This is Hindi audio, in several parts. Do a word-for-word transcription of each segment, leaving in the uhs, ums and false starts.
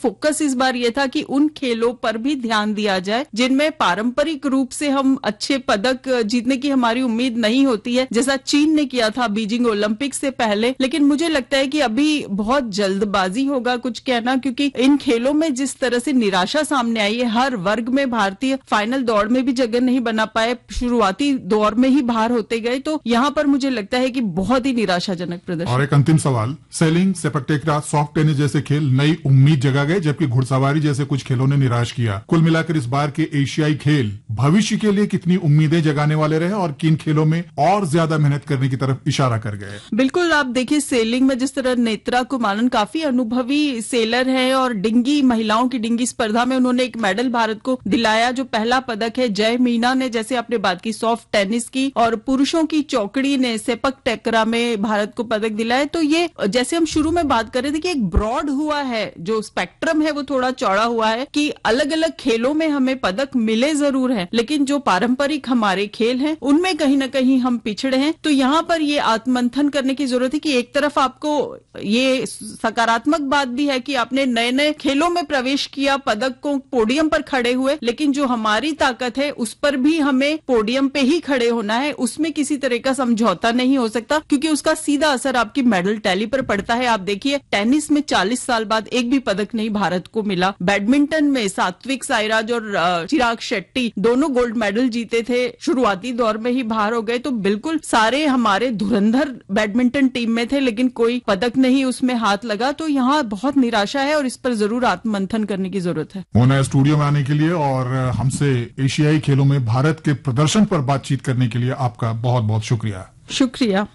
फोकस इस बार ये था कि उन खेलों पर भी ध्यान दिया जाए जिनमें पारंपरिक रूप से हम अच्छे पदक जीतने की हमारी उम्मीद नहीं होती है, जैसा चीन ने किया था बीजिंग ओलंपिक से पहले। लेकिन मुझे लगता है कि अभी बहुत जल्दबाजी होगा कुछ कहना, क्योंकि इन खेलों में जिस तरह से निराशा सामने आई है, हर वर्ग में भारतीय फाइनल दौड़ में भी जगह नहीं बना पाए, शुरुआती दौर में ही बाहर होते गए, तो यहाँ पर मुझे लगता है कि बहुत ही निराशाजनक प्रदर्शन। और एक अंतिम सवाल, सेलिंग, सेपक टकरा, सॉफ्ट टेनिस जैसे खेल नई उम्मीद जगा गए, जबकि घुड़सवारी जैसे कुछ खेलों ने निराश किया। कुल मिलाकर इस बार के एशियाई खेल भविष्य के लिए कितनी उम्मीदें जगाने वाले रहे और किन खेलों में और ज्यादा मेहनत करने की तरफ इशारा कर गए? बिल्कुल, आप देखिए सेलिंग में जिस तरह नेत्रा कुमारन काफी अनुभवी सेलर है और डिंगी, महिलाओं की डिंगी स्पर्धा में उन्होंने एक मेडल भारत को दिलाया जो पहला पदक है। जय मीना ने, जैसे आपने बात की, सॉफ्ट टेनिस की, और पुरुषों की चौकड़ी ने सेपक टकरा में भारत को पदक दिलाया। तो ये जैसे हम शुरू में बात कर रहे थे कि एक ब्रॉड हुआ है, जो स्पेक्ट्रम है वो थोड़ा चौड़ा हुआ है कि अलग अलग खेलों में हमें पदक मिले जरूर है, लेकिन जो पारंपरिक हमारे खेल हैं उनमें कहीं ना कहीं हम पिछड़े हैं। तो यहाँ पर ये आत्ममंथन करने की जरूरत है कि एक तरफ आपको ये सकारात्मक बात भी है कि आपने नए नए खेलों में प्रवेश किया, पदक को पोडियम पर खड़े हुए, लेकिन जो हमारी ताकत है उस पर भी हमें पोडियम पे ही खड़े होना है, उसमें किसी तरह का समझौता नहीं हो सकता, क्योंकि उसका सीधा असर आपकी मेडल टैली पर पड़ता है। आप देखिए टेनिस में चालीस साल बाद एक भी पदक नहीं भारत को मिला, बैडमिंटन में सात्विक साईराज और चिराग शेट्टी दोनों गोल्ड मेडल जीते थे, शुरुआती दौर में ही बाहर हो गए। तो बिल्कुल सारे हमारे धुरंधर बैडमिंटन टीम में थे, लेकिन कोई पदक नहीं उसमें हाथ लगा। तो यहाँ बहुत निराशा है और इस पर जरूर आत्ममंथन करने की जरूरत है। मोना, स्टूडियो में आने के लिए और हमसे एशियाई खेलों में भारत के प्रदर्शन पर बातचीत करने के लिए आपका बहुत बहुत शुक्रिया। शुक्रिया।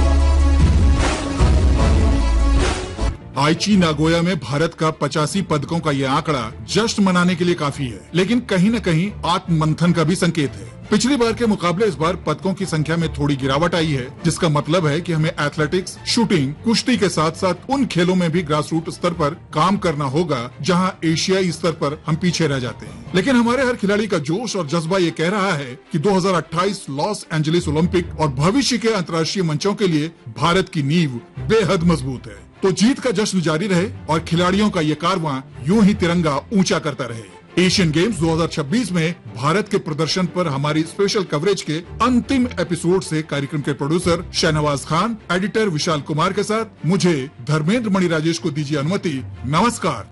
आईची नागोया में भारत का पचासी पदकों का यह आंकड़ा जश्न मनाने के लिए काफी है, लेकिन कहीं न कहीं आत्ममंथन का भी संकेत है। पिछली बार के मुकाबले इस बार पदकों की संख्या में थोड़ी गिरावट आई है, जिसका मतलब है कि हमें एथलेटिक्स, शूटिंग, कुश्ती के साथ साथ उन खेलों में भी ग्रास रूट स्तर पर काम करना होगा जहां एशियाई स्तर पर हम पीछे रह जाते हैं। लेकिन हमारे हर खिलाड़ी का जोश और जज्बा ये कह रहा है कि दो हज़ार अट्ठाईस लॉस एंजलिस ओलंपिक और भविष्य के अंतर्राष्ट्रीय मंचों के लिए भारत की नींव बेहद मजबूत है। तो जीत का जश्न जारी रहे और खिलाड़ियों का ये कारवां यूं ही तिरंगा ऊंचा करता रहे। एशियन गेम्स दो हज़ार छब्बीस में भारत के प्रदर्शन पर हमारी स्पेशल कवरेज के अंतिम एपिसोड से कार्यक्रम के प्रोड्यूसर शहनवाज खान, एडिटर विशाल कुमार के साथ मुझे धर्मेंद्र मणि राजेश को दीजिए अनुमति। नमस्कार।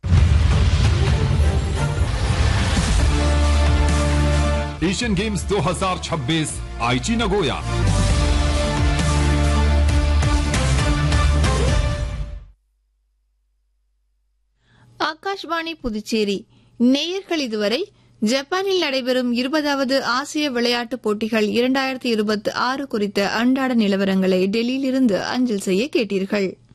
एशियन गेम्स दो हज़ार छब्बीस आईची नागोया। ஆகாஷ்வாணி புதுச்சேரி நேயர்கள் இதுவரை ஜப்பானில் நடைபெறும் இருபதாவது ஆசிய விளையாட்டுப் போட்டிகள் இரண்டாயிரத்தி இருபத்தி ஆறு குறித்த அன்றாட நிலவரங்களை டெல்லியிலிருந்து அஞ்சல் செய்ய கேட்டீர்கள்.